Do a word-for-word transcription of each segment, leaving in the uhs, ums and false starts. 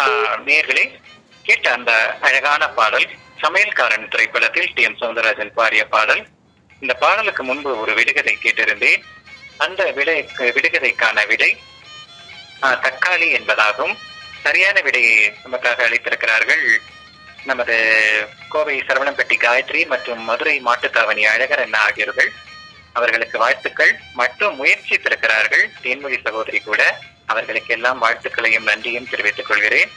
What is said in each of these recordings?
ஆஹ் நேர்களே, கேட்ட அந்த அழகான பாடல் சமையல்காரன் திரைப்படத்தில் டி எம் சௌந்தரராஜன் பாடிய பாடல். இந்த பாடலுக்கு முன்பு ஒரு விடுகதை கேட்டிருந்தேன். அந்த விடை விடுகதைக்கான விடை ஆஹ் தக்காளி என்பதாகும். சரியான விடையை நமக்காக அளித்திருக்கிறார்கள் நமது கோவை சரவணம்பட்டி காயத்ரி மற்றும் மதுரை மாட்டுத்தாவணி அழகர் அண்ணா ஆகியோர்கள். அவர்களுக்கு வாழ்த்துக்கள். மற்றும் முயற்சித்திருக்கிறார்கள் தேன்மொழி சகோதரி கூட. அவர்களுக்கு எல்லாம் வாழ்த்துக்களையும் நன்றியும் தெரிவித்துக் கொள்கிறேன்.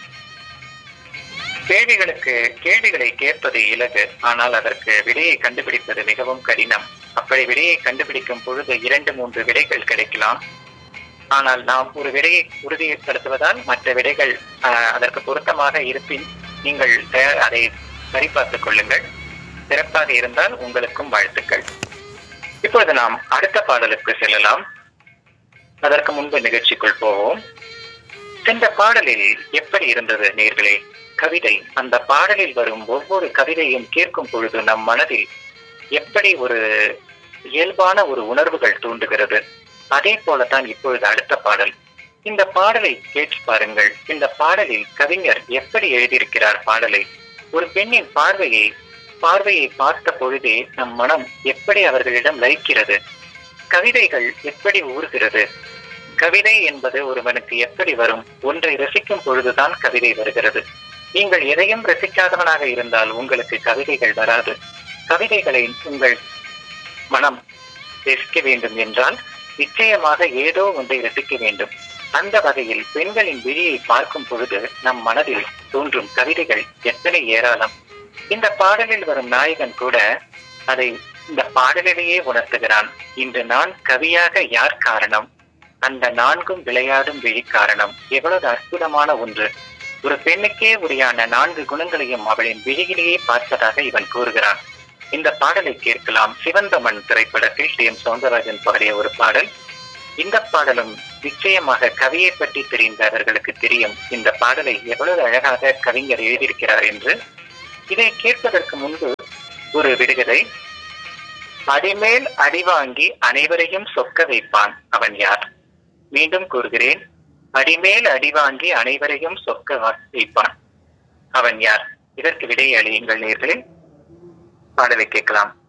கேள்விகளுக்கு கேள்விகளை கேட்பது இலகு, ஆனால் அதற்கு விடையை கண்டுபிடிப்பது மிகவும் கடினம். அப்படி விடையை கண்டுபிடிக்கும் பொழுது இரண்டு மூன்று விடைகள் கிடைக்கலாம். ஆனால் நாம் ஒரு விடையை உறுதிப்படுத்துவதால் மற்ற விடைகள் அதற்கு பொருத்தமாக இருப்பின் நீங்கள் அதை சரிபார்த்துக் கொள்ளுங்கள். சிறப்பாக இருந்தால் உங்களுக்கும் வாழ்த்துக்கள். இப்பொழுது நாம் அடுத்த பாடலுக்கு செல்லலாம். அதற்கு முன்பு நிகழ்ச்சிக்குள் போவோம். இந்த பாடலில் எப்படி இருந்தது நேர்களே? கவிதை. அந்த பாடலில் வரும் ஒவ்வொரு கவிதையும் கேட்கும் பொழுது நம் மனதில் எப்படி ஒரு இயல்பான ஒரு உணர்வுகள் தூண்டுகிறது. அதே போலத்தான் இப்பொழுது அடுத்த பாடல். இந்த பாடலை கேட்டு பாருங்கள். இந்த பாடலில் கவிஞர் எப்படி எழுதியிருக்கிறார் பாடலை. ஒரு பெண்ணின் பார்வையை பார்வையை பார்த்த பொழுதே நம் மனம் எப்படி அவர்களிடம் லயிக்கிறது. கவிதைகள் எப்படி ஊறுகிறது. கவிதை என்பது ஒருவனுக்கு எப்படி வரும்? ஒன்றை ரசிக்கும் பொழுதுதான் கவிதை வருகிறது. நீங்கள் எதையும் ரசிக்காதவனாக இருந்தால் உங்களுக்கு கவிதைகள் வராது. கவிதைகளை உங்கள் மனம் ரசிக்க வேண்டும் என்றால் நிச்சயமாக ஏதோ ஒன்றை ரசிக்க வேண்டும். அந்த வகையில் பெண்களின் விழியை பார்க்கும் பொழுது நம் மனதில் தோன்றும் கவிதைகள் எத்தனை ஏராளம். இந்த பாடலில் வரும் நாயகன் கூட அதை இந்த பாடலிலேயே உணர்த்துகிறான். இன்று நான் கவியாக யார் காரணம்? அந்த நான்கும் விளையாடும் விழி காரணம். எவ்வளவு அற்புதமான ஒன்று. ஒரு பெண்ணுக்கே உரியான நான்கு குணங்களையும் அவளின் விழியிலேயே பார்ப்பதாக இவன் கூறுகிறான். இந்த பாடலை கேட்கலாம். சிவந்த மண் திரைப்படத்தில் டி எம் சௌந்தரராஜன் பாடிய ஒரு பாடல். இந்த பாடலும் நிச்சயமாக கவியை பற்றி தெரிந்தவர்களுக்கு தெரியும் இந்த பாடலை எவ்வளவு அழகாக கவிஞர் எழுதியிருக்கிறார் என்று. இதை கேட்பதற்கு முன்பு ஒரு விடுகதை. அடிமேல் அடிவாங்கி அனைவரையும் சொக்க வைப்பான், அவன் யார்? மீண்டும் கூறுகிறேன். அடிமேல் அடிவாங்கி அனைவரையும் சொக்க வைப்பான், அவன் யார்? இதற்கு விடையை அளியுங்கள் நேர்களே. பாடலை கேட்கலாம்.